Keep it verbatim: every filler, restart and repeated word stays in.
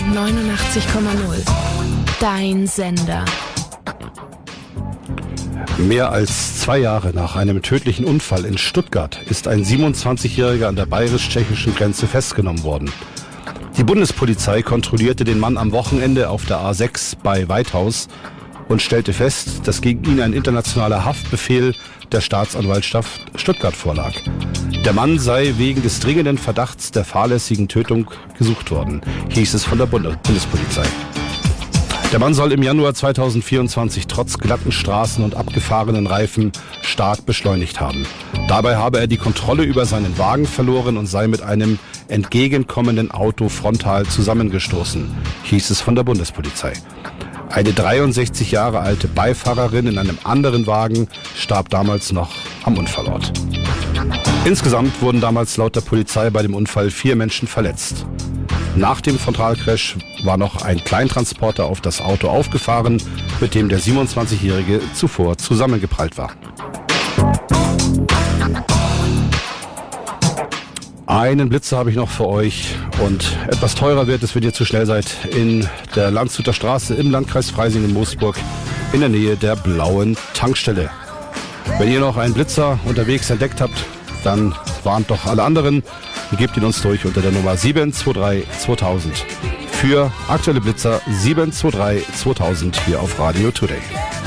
neunundachtzig Komma null. Dein Sender. Mehr als zwei Jahre nach einem tödlichen Unfall in Stuttgart ist ein siebenundzwanzigjähriger an der bayerisch-tschechischen Grenze festgenommen worden. Die Bundespolizei kontrollierte den Mann am Wochenende auf der A sechs bei Weithaus und stellte fest, dass gegen ihn ein internationaler Haftbefehl der Staatsanwaltschaft Stuttgart vorlag. Der Mann sei wegen des dringenden Verdachts der fahrlässigen Tötung gesucht worden, hieß es von der Bundespolizei. Der Mann soll im Januar zweitausendvierundzwanzig trotz glatten Straßen und abgefahrenen Reifen stark beschleunigt haben. Dabei habe er die Kontrolle über seinen Wagen verloren und sei mit einem entgegenkommenden Auto frontal zusammengestoßen, hieß es von der Bundespolizei. Eine dreiundsechzig Jahre alte Beifahrerin in einem anderen Wagen starb damals noch am Unfallort. Insgesamt wurden damals laut der Polizei bei dem Unfall vier Menschen verletzt. Nach dem Frontalcrash war noch ein Kleintransporter auf das Auto aufgefahren, mit dem der siebenundzwanzigjährige zuvor zusammengeprallt war. Einen Blitzer habe ich noch für euch und etwas teurer wird es, wenn ihr zu schnell seid, in der Landshuter Straße im Landkreis Freising-Moosburg in der Nähe der blauen Tankstelle. Wenn ihr noch einen Blitzer unterwegs entdeckt habt, dann warnt doch alle anderen und gebt ihn uns durch unter der Nummer sieben zwei drei zweitausend. Für aktuelle Blitzer sieben zwei drei zweitausend hier auf Radio Today.